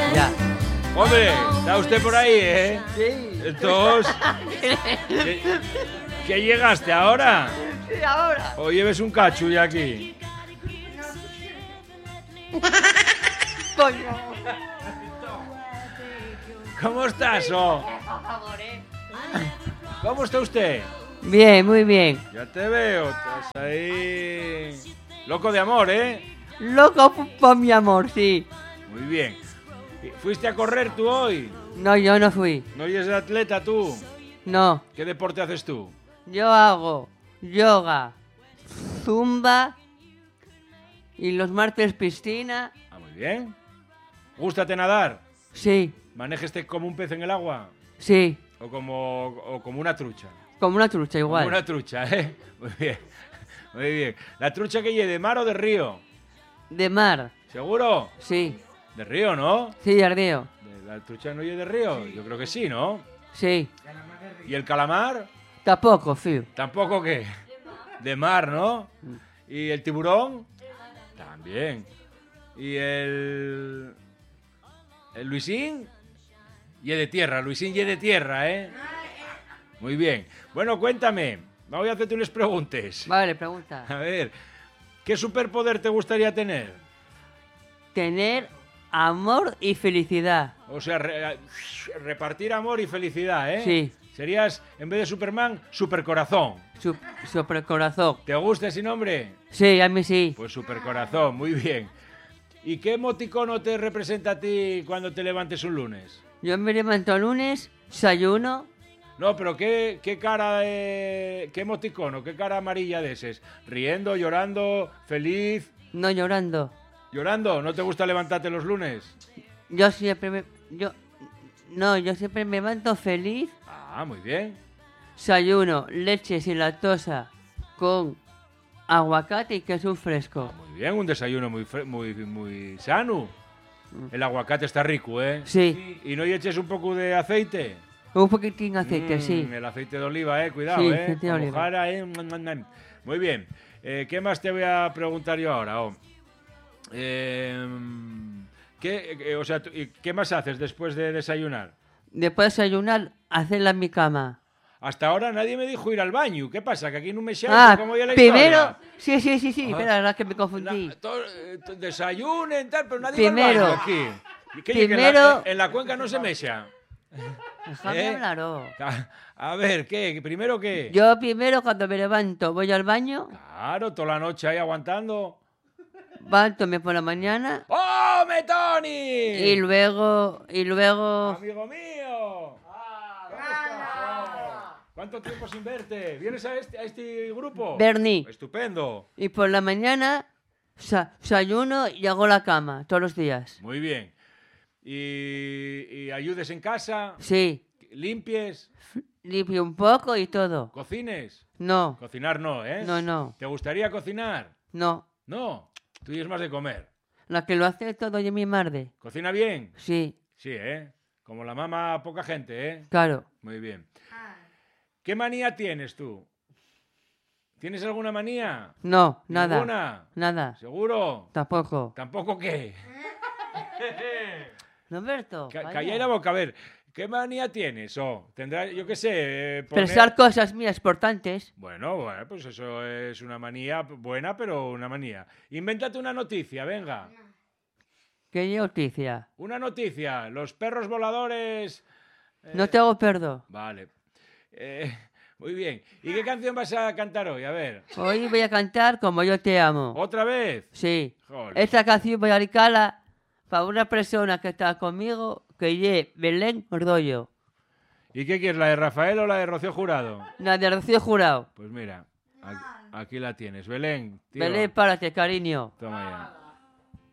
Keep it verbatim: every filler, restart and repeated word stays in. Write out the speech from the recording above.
Ya. Hombre, está usted por ahí, ¿eh? Sí. Entonces, ¿qué, qué llegaste ahora? Sí, ahora. ¿O lleves un cachu ya aquí? Coño. ¿Cómo estás, oh? ¿Cómo está usted? Bien, muy bien. Ya te veo, estás ahí... Loco de amor, ¿eh? Loco por mi amor, sí. Muy bien. ¿Fuiste a correr tú hoy? No, yo no fui. ¿No eres atleta tú? No. ¿Qué deporte haces tú? Yo hago yoga, zumba y los martes piscina. Ah, muy bien. ¿Gústate nadar? Sí, ¿Manéjate como un pez en el agua? sí. ¿O como, o como una trucha? Como una trucha igual. Como una trucha, ¿eh? Muy bien. Muy bien. ¿La trucha que lleve de mar o de río? De mar. ¿Seguro? Sí. De río, ¿no? Sí, de río. ¿La trucha no lleve de río? Yo creo que sí, ¿no? Sí. ¿Y el calamar? Tampoco, fío. ¿Tampoco qué? De mar, ¿no? ¿Y el tiburón? También. ¿Y el... el Luisín? Y de tierra, Luisín y de tierra, ¿eh? Muy bien. Bueno, cuéntame. Voy a hacerte unas preguntas. Vale, pregunta. A ver, ¿qué superpoder te gustaría tener? Tener amor y felicidad. O sea, re- repartir amor y felicidad, ¿eh? Sí. Serías, en vez de Superman, Supercorazón. Su, supercorazón. ¿Te gusta ese nombre? Sí, a mí sí. Pues Supercorazón, muy bien. ¿Y qué emoticono te representa a ti cuando te levantes un lunes? Yo me levanto el lunes, desayuno. No, pero ¿qué, qué cara de... qué emoticono, qué cara amarilla de ese? ¿Riendo, llorando, feliz? No llorando. ¿Llorando? ¿No te gusta levantarte los lunes? Yo siempre me... Yo... No, yo siempre me levanto feliz. Ah, muy bien. Desayuno, leche sin lactosa con aguacate y queso fresco. Muy bien, un desayuno muy, fre- muy, muy sano. El aguacate está rico, ¿eh? Sí. ¿Y no y eches un poco de aceite? Un poquitín de aceite, Mm, sí. El aceite de oliva, ¿eh? Cuidado, Sí, ¿eh? aceite de Pa' oliva. mojar ahí. Mm, mm, mm. Muy bien. Eh, ¿Qué más te voy a preguntar yo ahora? Oh. Eh, ¿qué, eh, o sea, tú- y ¿qué más haces después de desayunar? Después de desayunar, hacerla en mi cama. Hasta ahora nadie me dijo ir al baño. ¿Qué pasa? ¿Que aquí no me llamo? Ah, ¿Cómo ya la primero... historia? Sí, sí, sí, sí. Ajá. Espera, la que me confundí. Na- to- eh, to- desayunen, tal, pero nadie Primero. va al baño aquí. ¿Y qué, que en la- Primero- En la, cuenca no se mecha. Déjame ¿Eh? hablar, oh. A, a ver, ¿qué? ¿Primero qué? Yo primero cuando me levanto voy al baño, Claro, toda la noche ahí aguantando. levanto por la mañana ¡Oh, Metoni! y luego... Y luego... ¡Amigo mío! ¿Cómo estás? Oh, ¿cuánto tiempo sin verte? ¿Vienes a este, a este grupo? Bernie. Estupendo. Y por la mañana sa- desayuno y hago la cama todos los días. Muy bien. ¿Y, y ayudes en casa? Sí, ¿Limpies? limpio un poco y todo. ¿Cocines? No, Cocinar no, ¿eh? no, no, ¿Te gustaría cocinar? no. No. Tú eres más de comer. La que lo hace todo es mi madre. ¿Cocina bien? Sí, Sí, ¿eh? Como la mamá, poca gente, ¿eh? claro. Muy bien. ¿Qué manía tienes tú? ¿Tienes alguna manía? No, nada. ¿Ninguna? Nada. ¿Seguro? Tampoco. ¿Tampoco qué? Roberto, Ca- vaya. Calla la boca, a ver. ¿Qué manía tienes? Oh, tendrá, yo qué sé, eh, poner- Pensar cosas mías importantes. Bueno, bueno, pues eso es una manía buena, pero una manía. Invéntate una noticia, venga. ¿Qué noticia? Una noticia. Los perros voladores... eh, No te hago perdo. Vale. Eh, muy bien. ¿Y qué canción vas a cantar hoy? A ver. Hoy voy a cantar Como yo te amo. ¿Otra vez? Sí. Joder. Esta canción voy a dedicarla para una persona que está conmigo, que es Belén Ordollo. ¿Y qué quieres, la de Rafael o la de Rocío Jurado? La de Rocío Jurado. Pues mira, aquí, aquí la tienes. Belén, tío. Belén, párate, cariño. Toma ya.